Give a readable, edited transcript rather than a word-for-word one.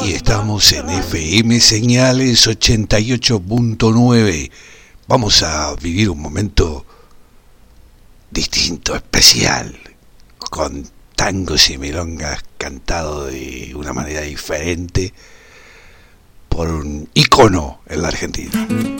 y estamos en FM Señales 88.9. Vamos a vivir un momento distinto, especial, con tangos y milongas cantados de una manera diferente por un ícono en la Argentina.